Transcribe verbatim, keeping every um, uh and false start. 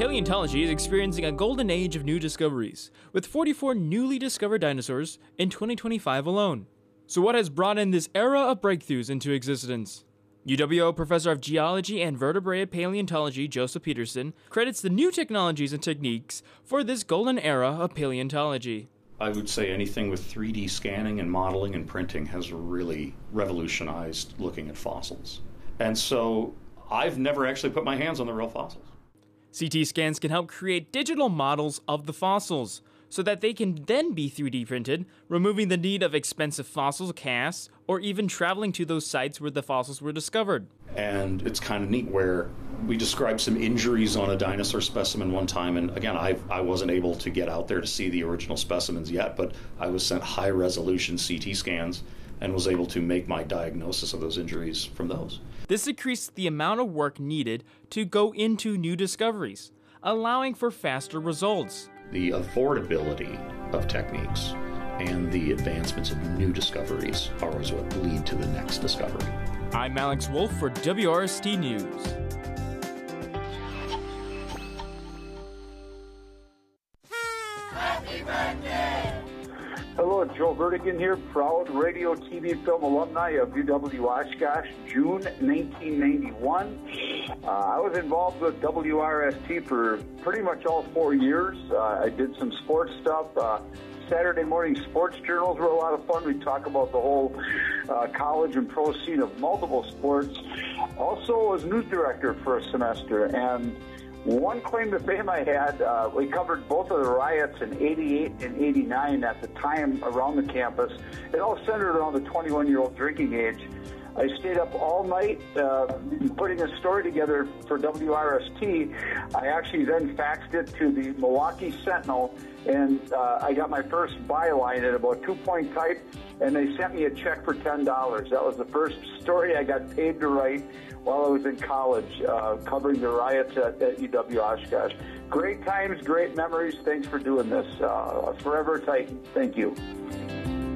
Paleontology is experiencing a golden age of new discoveries, with forty-four newly discovered dinosaurs in twenty twenty-five alone. So what has brought in this era of breakthroughs into existence? U W O Professor of Geology and Vertebrate Paleontology Joseph Peterson credits the new technologies and techniques for this golden era of paleontology. I would say anything with three D scanning and modeling and printing has really revolutionized looking at fossils. And so I've never actually put my hands on the real fossils. C T scans can help create digital models of the fossils, so that they can then be three D printed, removing the need of expensive fossil casts or even traveling to those sites where the fossils were discovered. And it's kind of neat where we described some injuries on a dinosaur specimen one time, and again, I I wasn't able to get out there to see the original specimens yet, but I was sent high-resolution C T scans and was able to make my diagnosis of those injuries from those. This decreased the amount of work needed to go into new discoveries, allowing for faster results. The affordability of techniques and the advancements of new discoveries are always what lead to the next discovery. I'm Alex Wolf for W R S T News. Happy birthday! Hello, it's Joe Vertigan here, proud radio, T V, film alumni of U W Oshkosh, June nineteen ninety-one. Uh, I was involved with W R S T for pretty much all four years. Uh, I did some sports stuff. Uh, Saturday morning sports journals were a lot of fun. We talk about the whole uh, college and pro scene of multiple sports. Also was news director for a semester, and one claim to fame I had, uh, we covered both of the riots in eighty-eight and eighty-nine at the time around the campus. It all centered around the twenty-one-year-old drinking age. I stayed up all night uh, putting a story together for W R S T. I actually then faxed it to the Milwaukee Sentinel, and uh, I got my first byline at about two-point type, and they sent me a check for ten dollars. That was the first story I got paid to write while I was in college, uh, covering the riots at, at U W Oshkosh. Great times, great memories. Thanks for doing this. Uh, Forever Titan. Thank you.